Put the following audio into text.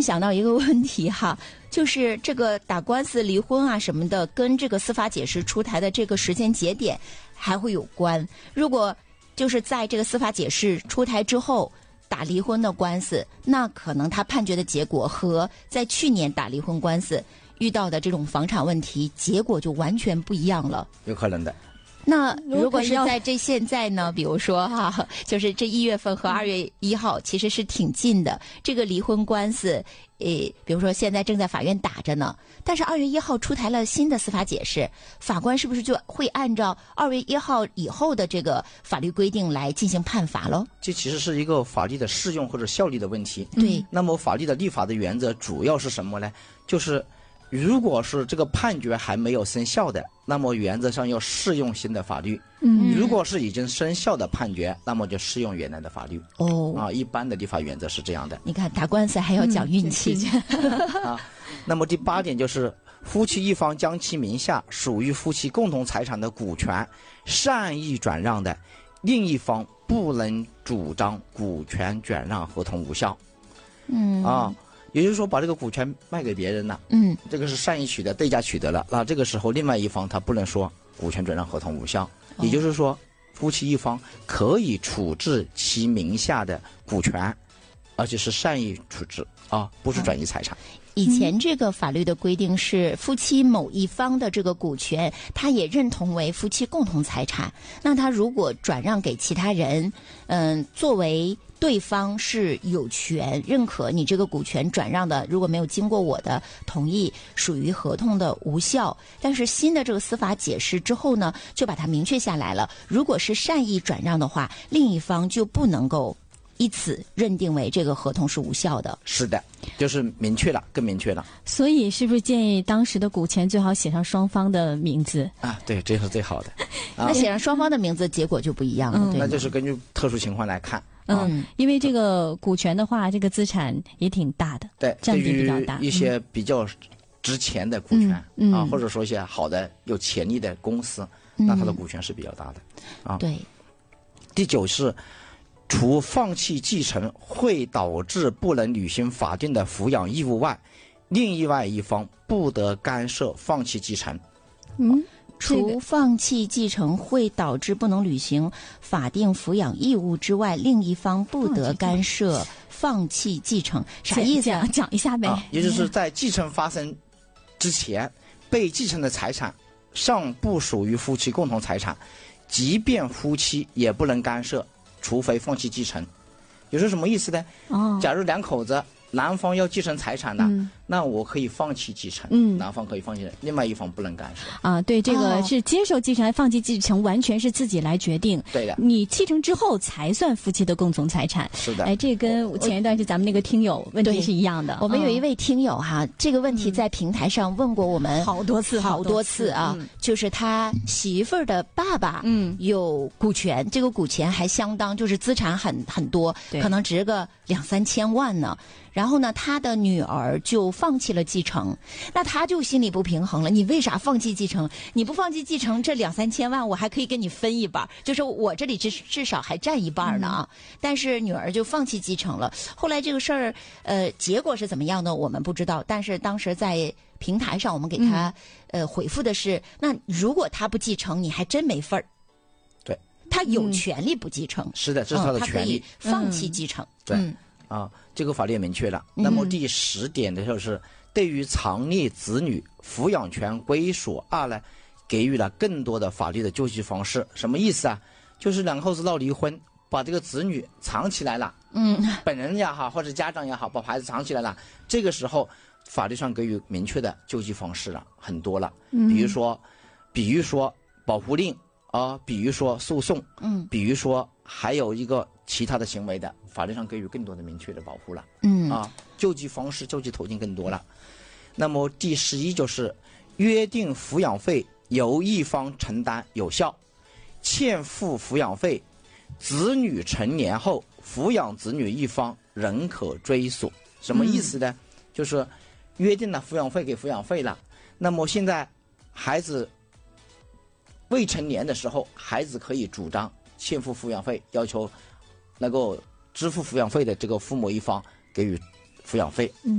然想到一个问题哈，就是这个打官司、离婚啊什么的，跟这个司法解释出台的这个时间节点还会有关。如果就是在这个司法解释出台之后打离婚的官司，那可能他判决的结果和在去年打离婚官司遇到的这种房产问题结果就完全不一样了。 有可能的。 那如果是在这现在呢，比如说哈，就是这1月份和2月1号其实是挺近的，这个离婚官司，比如说现在正在法院打着呢，但是2月1号出台了新的司法解释，法官是不是就会按照2月1号以后的这个法律规定来进行判罚喽？ 这其实是一个法律的适用或者效力的问题。 对。 那么法律的立法的原则主要是什么呢？就是如果是这个判决还没有生效的，那么原则上要适用新的法律。如果是已经生效的判决，那么就适用原来的法律。一般的立法原则是这样的。 你看打官司还要讲运气。 那么第8点就是夫妻一方将其名下属于夫妻共同财产的股权善意转让的，另一方不能主张股权转让合同无效。也就是说把这个股权卖给别人了，这个是善意取得、对价取得了，那这个时候另外一方他不能说股权转让合同无效，也就是说夫妻一方可以处置其名下的股权，而且是善意处置不是转移财产。 以前这个法律的规定是夫妻某一方的这个股权，他也认同为夫妻共同财产。那他如果转让给其他人，作为对方是有权认可你这个股权转让的，如果没有经过我的同意，属于合同的无效。但是新的这个司法解释之后呢，就把它明确下来了。如果是善意转让的话，另一方就不能够以此认定为这个合同是无效的。 是的，就是明确了，更明确了。 所以是不是建议当时的股权最好写上双方的名字对，这是最好的。 那写上双方的名字，结果就不一样了，对吗？ 那就是根据特殊情况来看。 因为这个股权的话，这个资产也挺大的， 对， 占比比较大。 一些比较值钱的股权或者说一些好的有潜力的公司，那它的股权是比较大的对。 第9是除放弃继承会导致不能履行法定的抚养义务外，另外一方不得干涉放弃继承。 除放弃继承会导致不能履行法定抚养义务之外，另一方不得干涉放弃继承。啥意思？ 讲一下呗。 也就是在继承发生之前，被继承的财产尚不属于夫妻共同财产，即便夫妻也不能干涉，除非放弃继承。也是什么意思呢？假如两口子男方要继承财产的，那我可以放弃继承，男方可以放弃，另外一方不能干涉。 对，这个是接受继承还放弃继承，完全是自己来决定。 对的， 你继承之后才算夫妻的共同财产。 是的， 这跟前一段是咱们那个听友问题是一样的。 我们有一位听友这个问题在平台上问过我们好多次就是他媳妇儿的爸爸有股权，这个股权还相当，就是资产很多，可能值个2-3千万呢。然后呢，他的女儿就放弃了继承，那他就心里不平衡了。你为啥放弃继承？你不放弃继承，这2-3千万我还可以跟你分一半，就是我这里至少还占一半呢但是女儿就放弃继承了。后来这个事儿，结果是怎么样呢？我们不知道。但是当时在平台上，我们给他回复的是，那如果他不继承，你还真没份儿。 对， 他有权利不继承。 是的，这是他的权利。 他可以放弃继承。 对。这个法律也明确了。那么第10点的就是对于藏匿子女抚养权归属2呢，给予了更多的法律的救济方式。什么意思啊？就是两口子闹离婚，把这个子女藏起来了，本人也好或者家长也好，把孩子藏起来了，这个时候法律上给予明确的救济方式了，很多了。比如说保护令比如说诉讼，比如说还有一个其他的行为的，法律上给予更多的明确的保护了。救济方式、救济途径更多了。那么第11就是约定抚养费由一方承担有效，欠付抚养费，子女成年后抚养子女一方仍可追索。什么意思呢？就是约定了抚养费给抚养费了，那么现在孩子未成年的时候，孩子可以主张欠付抚养费，要求能够支付抚养费的这个父母一方给予抚养费。